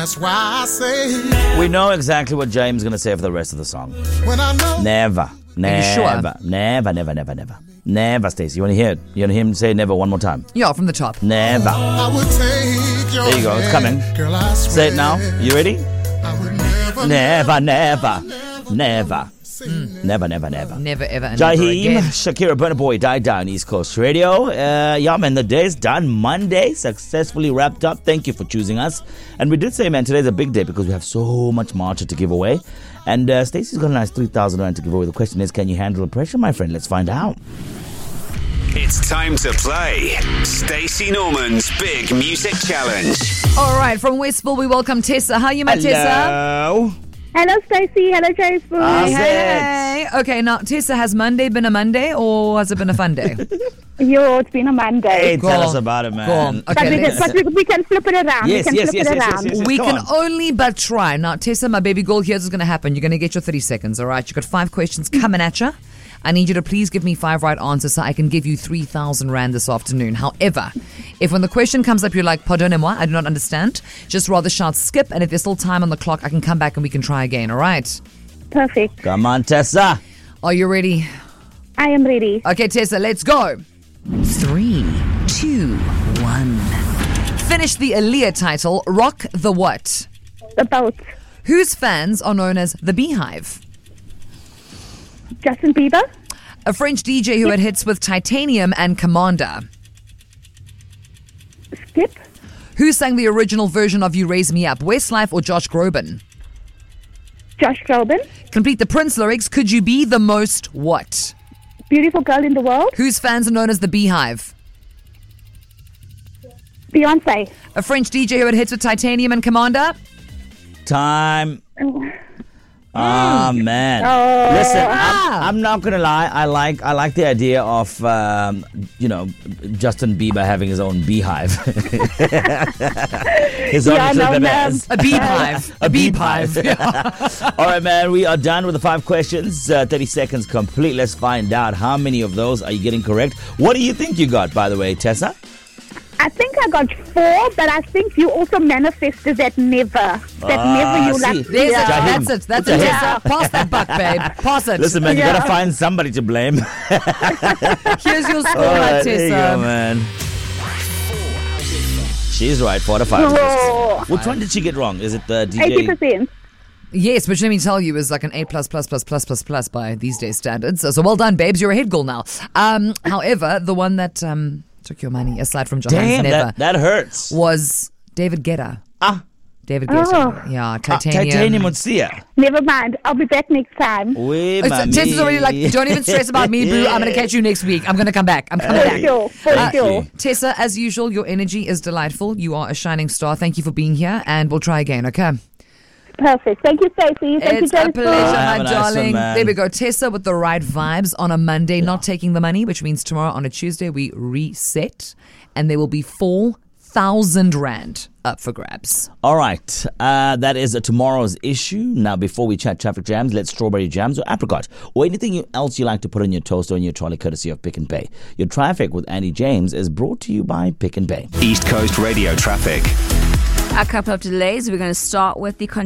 That's why I say We know exactly what James is going to say for the rest of the song. when I know Never. sure? Never, Stacey. You want to hear it? You want to hear him say never one more time? Yeah, from the top. Never. I would take your There you go. It's coming. hand. Girl, I swear, Say it now. You ready? I would never, Never. Never, ever, and never Jaheim, again. Shakira, Burna Boy, died down East Coast Radio. Yeah, man, the day's done. Monday, successfully wrapped up. Thank you for choosing us. And we did say, man, today's a big day because we have so much Marcha to give away. And Stacey's got a nice 3,000 rand to give away. The question is, can you handle the pressure, my friend? Let's find out. It's time to play Stacey Norman's Big Music Challenge. All right, from Westville, we welcome Tessa. How are you, my Tessa? Hello. Hello, Stacey. Hello, James. How's it? Hey. Okay, now, Tessa, has Monday been a Monday or has it been a fun day? It's been a Monday. Hey, Go tell on. us about it, man. Go on. But, Okay, we can flip it around. Yes, we can yes, flip yes, it yes, around. yes, yes. we Come can on. only but try. Now, Tessa, my baby girl, here's what's going to happen. You're going to get your 30 seconds, all right? You've got 5 questions coming at you. I need you to please give me 5 right answers so I can give you 3,000 rand this afternoon. However, if when the question comes up, you're like, pardonnez-moi, I do not understand, just rather shout skip, and if there's still time on the clock, I can come back and we can try again, all right? Perfect. Come on, Tessa. Are you ready? I am ready. Okay, Tessa, let's go. 3, 2, 1. Finish the Aaliyah title, Rock the What? The boat. Whose fans are known as the Beehive? Justin Bieber. A French DJ who had hits with Titanium and Commander. Skip. Who sang the original version of You Raise Me Up, Westlife or Josh Groban? Josh Groban. Complete the Prince lyrics, Could You Be the Most What? Beautiful girl in the world. Whose fans are known as the Beehive? Beyonce. A French DJ who had hits with Titanium and Commander? Time. Ah, man. Listen, I'm not gonna lie. I like the idea of Justin Bieber having his own beehive. His own little bit A beehive. a beehive. All right, man. We are done with the 5 questions. 30 seconds complete. Let's find out how many of those are you getting correct. What do you think you got, by the way, Tessa? I think I got 4, but I think you also manifested that never. Never you see. like. There's Yeah. it. That's it. Tessa. Pass that buck, babe. Pass it. Listen, man, you gotta find somebody to blame. Here's your score, All my right, there you go, Tessa. man. She's right. 4 out of 5. Oh. Which one did she get wrong? Is it the DJ? 80%. Yes, which let me tell you is like an A+++++ by these days standards. So well done, babes. You're a head girl now. However, the one that took your money, aside from Johannes Damn, Never, that hurts. was David Guetta. David Guetta. Oh. Yeah, Titanium. Titanium would see her. Never mind. I'll be back next time. Tessa's already like, don't even stress about me, boo. I'm going to catch you next week. I'm going to come back. I'm coming back. For sure. Tessa, as usual, your energy is delightful. You are a shining star. Thank you for being here, and we'll try again, okay? Perfect. Thank you, Stacey. Thank It's you, a James. pleasure, Have my a nice one, darling. man. There we go. Tessa with the right vibes on a Monday, not taking the money, which means tomorrow on a Tuesday we reset, and there will be 4,000 rand up for grabs. All right. That is tomorrow's issue. Now, before we chat traffic jams, let's strawberry jams or apricot or anything else you like to put on your toast or in your trolley, courtesy of Pick and Pay. Your traffic with Andy James is brought to you by Pick and Pay. East Coast Radio Traffic. A couple of delays. We're going to start with the